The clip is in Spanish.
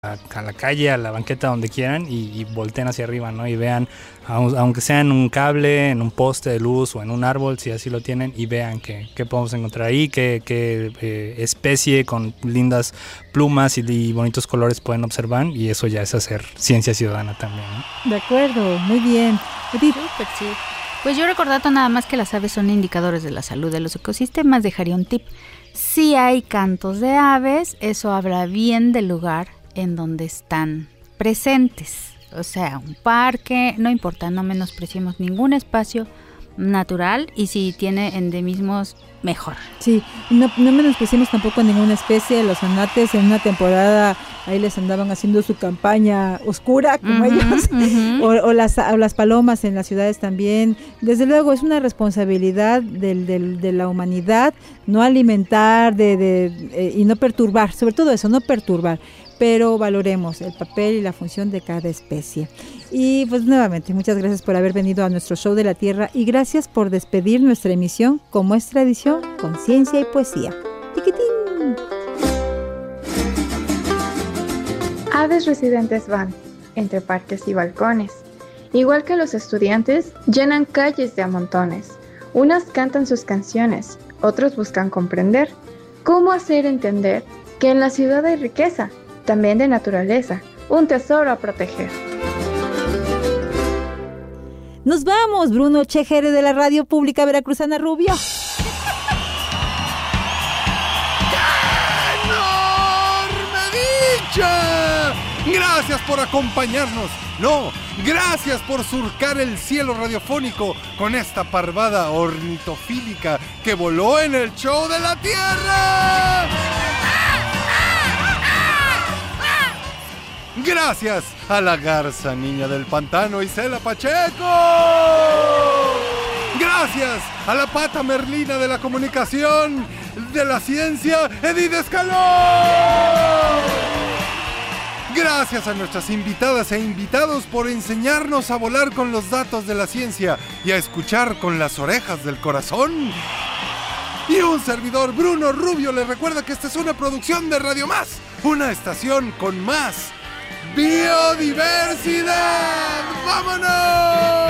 a la calle, a la banqueta, donde quieran, y volteen hacia arriba, ¿no? Y vean, aunque sea en un cable, en un poste de luz o en un árbol, si así lo tienen, y vean qué podemos encontrar ahí, qué especie con lindas plumas y bonitos colores pueden observar, y eso ya es hacer ciencia ciudadana también, ¿no? De acuerdo, muy bien. Edith. Súper, sí. Pues yo recordando nada más que las aves son indicadores de la salud de los ecosistemas, dejaría un tip. Si hay cantos de aves, eso habla bien del lugar en donde están presentes. O sea, un parque, no importa, no menospreciemos ningún espacio natural, y si tiene endemismos, mejor. Sí, no menospreciemos tampoco ninguna especie. Los anates en una temporada ahí les andaban haciendo su campaña oscura como ellos, o las palomas en las ciudades también. Desde luego es una responsabilidad de la humanidad no alimentar y no perturbar, sobre todo eso, no perturbar, pero valoremos el papel y la función de cada especie. Y pues nuevamente, muchas gracias por haber venido a nuestro Show de la Tierra, y gracias por despedir nuestra emisión, como es tradición, con ciencia y poesía. ¡Tiquitín! Aves residentes van entre parques y balcones. Igual que los estudiantes, llenan calles de a montones. Unas cantan sus canciones, otros buscan comprender cómo hacer entender que en la ciudad hay riqueza, también de naturaleza, un tesoro a proteger. Nos vamos, Bruno Chejere de la Radio Pública Veracruzana Rubio. ¡Enorme dicha! Gracias por acompañarnos. No, gracias por surcar el cielo radiofónico con esta parvada ornitofílica que voló en el Show de la Tierra. Gracias a la garza niña del pantano Isela Pacheco. Gracias a la pata merlina de la comunicación, de la ciencia, Edith Escalón. Gracias a nuestras invitadas e invitados por enseñarnos a volar con los datos de la ciencia y a escuchar con las orejas del corazón. Y un servidor, Bruno Rubio, les recuerda que esta es una producción de Radio Más, una estación con más biodiversidad. ¡Vámonos!